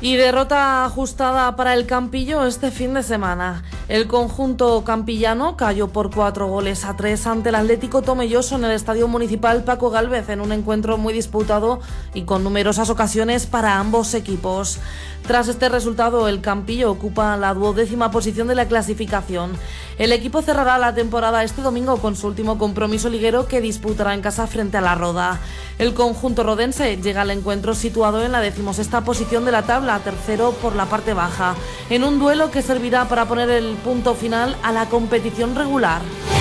Y derrota ajustada para el Campillo este fin de semana. El conjunto campillano cayó por 4-3 ante el Atlético Tomelloso en el Estadio Municipal Paco Gálvez en un encuentro muy disputado y con numerosas ocasiones para ambos equipos. Tras este resultado, el Campillo ocupa la 12ª posición de la clasificación. El equipo cerrará la temporada este domingo con su último compromiso liguero que disputará en casa frente a la Roda. El conjunto rodense llega al encuentro situado en la 16ª posición de la tabla, tercero por la parte baja, en un duelo que servirá para poner el punto final a la competición regular.